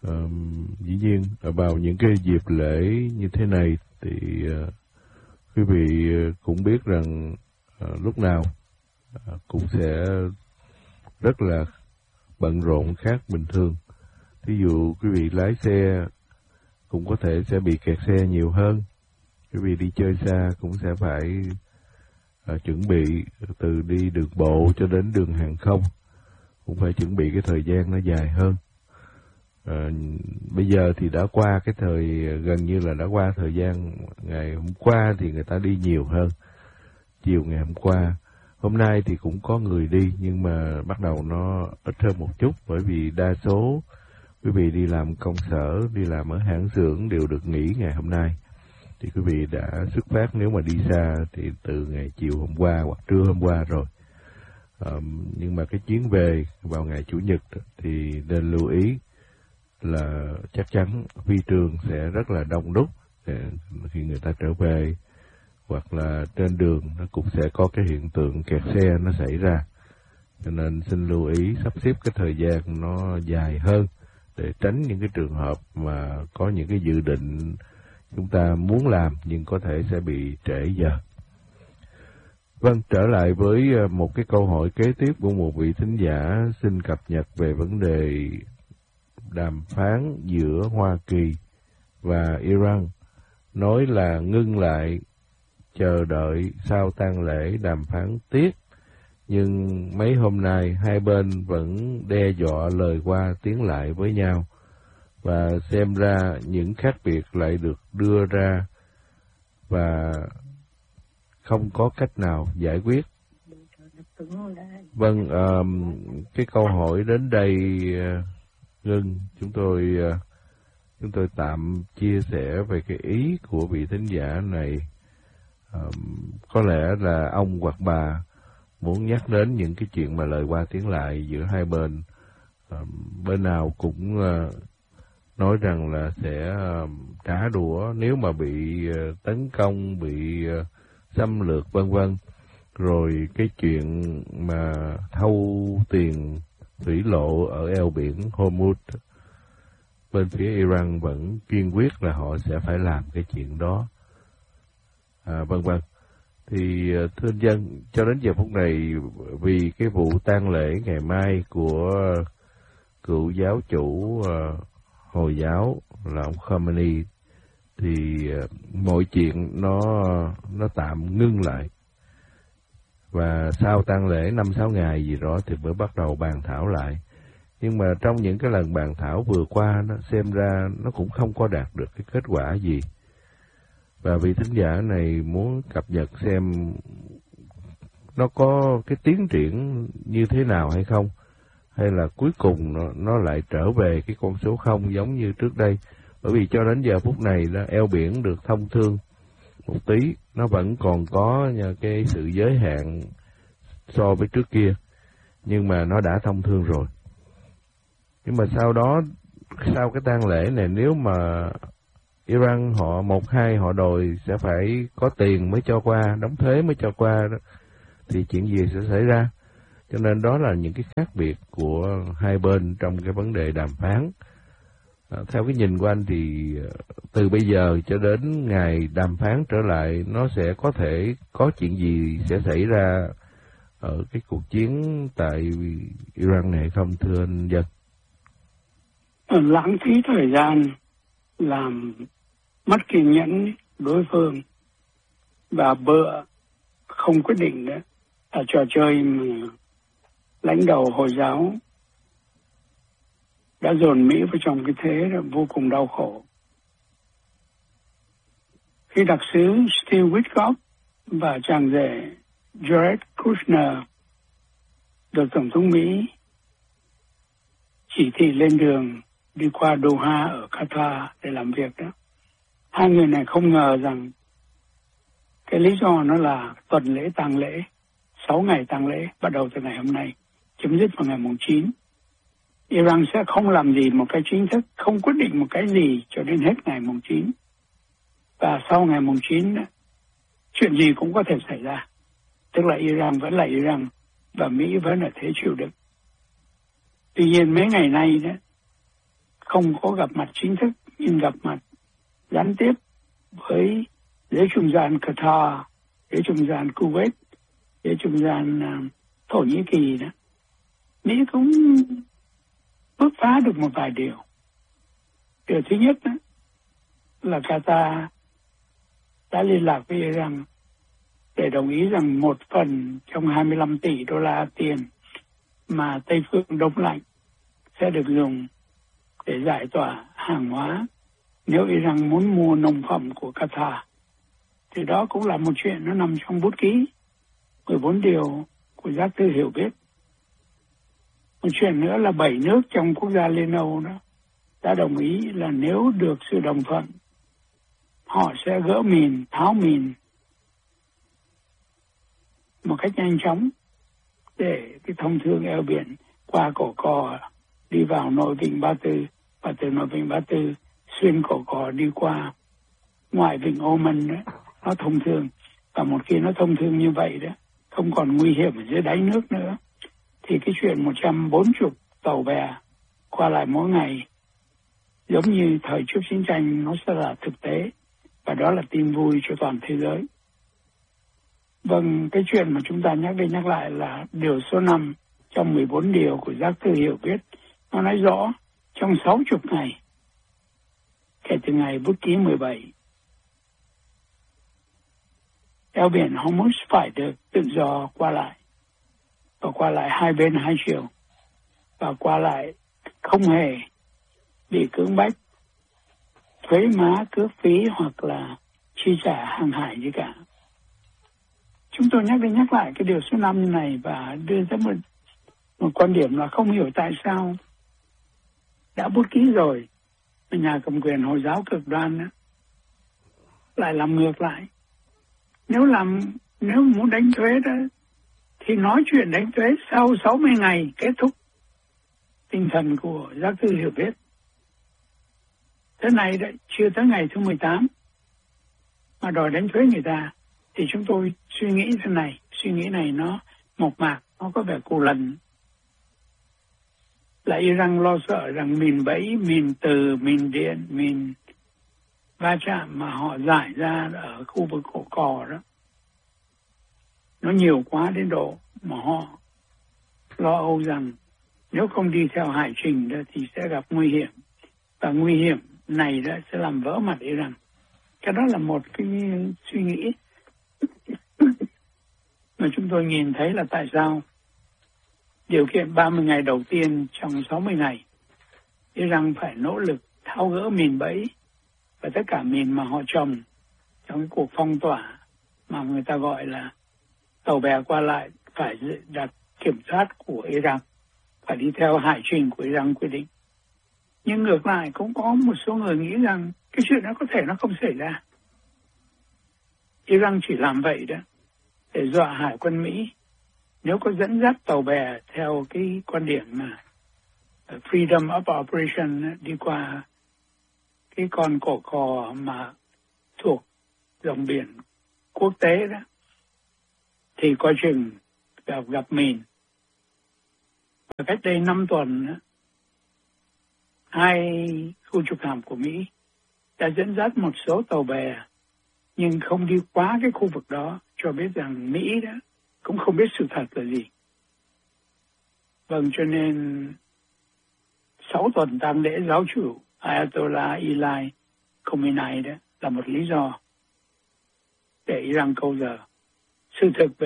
Speaker 1: Uh, dĩ nhiên vào những cái dịp lễ như thế này thì uh, quý vị cũng biết rằng uh, lúc nào uh, cũng sẽ rất là bận rộn khác bình thường. Ví dụ quý vị lái xe cũng có thể sẽ bị kẹt xe nhiều hơn. Quý vị đi chơi xa cũng sẽ phải uh, chuẩn bị từ đi đường bộ cho đến đường hàng không, cũng phải chuẩn bị cái thời gian nó dài hơn. À, bây giờ thì đã qua cái thời, gần như là đã qua thời gian ngày hôm qua thì người ta đi nhiều hơn. Chiều ngày hôm qua, hôm nay thì cũng có người đi nhưng mà bắt đầu nó ít hơn một chút, bởi vì đa số quý vị đi làm công sở, đi làm ở hãng xưởng đều được nghỉ ngày hôm nay. Thì quý vị đã xuất phát, nếu mà đi xa thì từ ngày chiều hôm qua hoặc trưa hôm qua rồi. À, nhưng mà cái chuyến về vào ngày Chủ nhật thì nên lưu ý là chắc chắn phi trường sẽ rất là đông đúc khi người ta trở về, hoặc là trên đường nó cũng sẽ có cái hiện tượng kẹt xe nó xảy ra. Cho nên xin lưu ý sắp xếp cái thời gian nó dài hơn để tránh những cái trường hợp mà có những cái dự định chúng ta muốn làm nhưng có thể sẽ bị trễ giờ. Vâng, trở lại với một cái câu hỏi kế tiếp của một vị thính giả xin cập nhật về vấn đề đàm phán giữa Hoa Kỳ và Iran, nói là ngưng lại, chờ đợi sau tang lễ đàm phán tiếp, nhưng mấy hôm nay hai bên vẫn đe dọa lời qua tiếng lại với nhau, và xem ra những khác biệt lại được đưa ra và không có cách nào giải quyết. Vâng, um, cái câu hỏi đến đây uh, Ngân, chúng tôi uh, chúng tôi tạm chia sẻ về cái ý của vị thính giả này. Um, có lẽ là ông hoặc bà muốn nhắc đến những cái chuyện mà lời qua tiếng lại giữa hai bên. Um, bên nào cũng uh, nói rằng là sẽ uh, trả đũa nếu mà bị uh, tấn công, bị uh, xâm lược vân vân. Rồi cái chuyện mà thâu tiền thủy lộ ở eo biển Hormuz, bên phía Iran vẫn kiên quyết là họ sẽ phải làm cái chuyện đó, à, vân vân. Thì thưa anh dân, cho đến giờ phút này, vì cái vụ tang lễ ngày mai của cựu giáo chủ uh, Hồi giáo là ông Khamenei, thì uh, mọi chuyện nó nó tạm ngưng lại, và sau tang lễ năm sáu ngày gì đó thì mới bắt đầu bàn thảo lại. Nhưng mà trong những cái lần bàn thảo vừa qua, nó xem ra nó cũng không có đạt được cái kết quả gì. Và vị thính giả này muốn cập nhật xem nó có cái tiến triển như thế nào hay không, hay là cuối cùng nó, nó lại trở về cái con số không giống như trước đây. Bởi vì cho đến giờ phút này đó, eo biển được thông thương một tí, nó vẫn còn có cái sự giới hạn so với trước kia, nhưng mà nó đã thông thương rồi. Nhưng mà sau đó, sau cái tang lễ này, nếu mà Iran họ một hai họ đòi sẽ phải có tiền mới cho qua, đóng thuế mới cho qua đó, thì chuyện gì sẽ xảy ra? Cho nên đó là những cái khác biệt của hai bên trong cái vấn đề đàm phán. À, theo cái nhìn của anh thì từ bây giờ cho đến ngày đàm phán trở lại, nó sẽ có thể có chuyện gì sẽ xảy ra ở cái cuộc chiến tại Iran này không, thưa anh Dân?
Speaker 3: Lãng phí thời gian, làm mất kiên nhẫn đối phương, và bợ không quyết định nữa là trò chơi mà lãnh đạo Hồi giáo đã dồn Mỹ vào trong cái thế là vô cùng đau khổ. Khi đặc sứ Steve Witkoff và chàng rể Jared Kushner được Tổng thống Mỹ chỉ thị lên đường đi qua Doha ở Qatar để làm việc đó, hai người này không ngờ rằng cái lý do nó là tuần lễ tang lễ, sáu ngày tang lễ bắt đầu từ ngày hôm nay, chấm dứt vào ngày mùng chín. Iran sẽ không làm gì một cái chính thức, không quyết định một cái gì cho đến hết ngày mùng chín. Và sau ngày mùng chín, chuyện gì cũng có thể xảy ra. Tức là Iran vẫn là Iran và Mỹ vẫn là thế chịu đựng. Tuy nhiên mấy ngày nay đó, không có gặp mặt chính thức nhưng gặp mặt gián tiếp với giới trung gian Qatar, giới trung gian Kuwait, giới trung gian uh, Thổ Nhĩ Kỳ đó. Mỹ cũng bứt phá được một vài điều. Điều thứ nhất đó, là Qatar đã liên lạc với Iran để đồng ý rằng một phần trong hai mươi lăm tỷ đô la tiền mà Tây phương đông lạnh sẽ được dùng để giải tỏa hàng hóa nếu Iran muốn mua nông phẩm của Qatar. Thì đó cũng là một chuyện nó nằm trong bút ký mười bốn điều của giác thư hiểu biết. Một chuyện nữa là bảy nước trong quốc gia Liên Âu đó đã đồng ý là nếu được sự đồng thuận, họ sẽ gỡ mìn, tháo mìn một cách nhanh chóng để cái thông thương eo biển qua cổ cò đi vào nội vịnh Ba Tư và từ nội vịnh Ba Tư xuyên cổ cò đi qua ngoại vịnh Oman đó, nó thông thương. Và một khi nó thông thương như vậy đó, không còn nguy hiểm ở dưới đáy nước nữa, thì cái chuyện một trăm bốn mươi tàu bè qua lại mỗi ngày giống như thời trước chiến tranh nó sẽ là thực tế, và đó là tin vui cho toàn thế giới. Vâng, cái chuyện mà chúng ta nhắc đi nhắc lại là điều số năm trong mười bốn điều của giác thư hiểu biết. Nó nói rõ trong sáu mươi ngày kể từ ngày bút ký mười bảy, eo biển Hormuz phải được tự do qua lại, và qua lại hai bên hai chiều, và qua lại không hề bị cưỡng bách thuế má, cước phí hoặc là chi trả hàng hải gì cả. Chúng tôi nhắc đi nhắc lại cái điều số năm này và đưa ra một, một quan điểm là không hiểu tại sao đã bút ký rồi mà nhà cầm quyền Hồi giáo cực đoan đó, lại làm ngược lại. Nếu làm nếu muốn đánh thuế đó thì nói chuyện đánh thuế sau sáu mươi ngày kết thúc tinh thần của giác thư hiểu biết. Thế này đấy, chưa tới ngày thứ mười tám mà đòi đánh thuế người ta, thì chúng tôi suy nghĩ thế này, suy nghĩ này nó mộc mạc, nó có vẻ cù lần. Là Iran lo sợ rằng mìn bẫy, mìn từ, mìn điện, mìn va chạm mà họ giải ra ở khu vực cổ cò đó, nó nhiều quá đến độ mà họ lo âu rằng nếu không đi theo hải trình đó thì sẽ gặp nguy hiểm, và nguy hiểm này đó sẽ làm vỡ mặt Iran. Cái đó là một cái suy nghĩ mà chúng tôi nhìn thấy là tại sao điều kiện ba mươi ngày đầu tiên trong sáu mươi ngày Iran phải nỗ lực tháo gỡ mìn bẫy và tất cả mìn mà họ trồng trong cái cuộc phong tỏa mà người ta gọi là tàu bè qua lại phải đặt kiểm soát của Iran, phải đi theo hải trình của Iran quy định. Nhưng ngược lại cũng có một số người nghĩ rằng cái chuyện đó có thể nó không xảy ra. Iran chỉ làm vậy đó để dọa hải quân Mỹ nếu có dẫn dắt tàu bè theo cái quan điểm mà freedom of operation đi qua cái con cổ cò mà thuộc dòng biển quốc tế đó, thì coi chừng gặp gặp mìn. Và cách đây năm tuần đó, hai khu trục hạm của Mỹ đã dẫn dắt một số tàu bè nhưng không đi quá cái khu vực đó, cho biết rằng Mỹ đó cũng không biết sự thật là gì. Vâng, cho nên sáu tuần tang lễ giáo chủ Ayatollah Ali Khamenei đó là một lý do để Iran câu giờ. Sự thực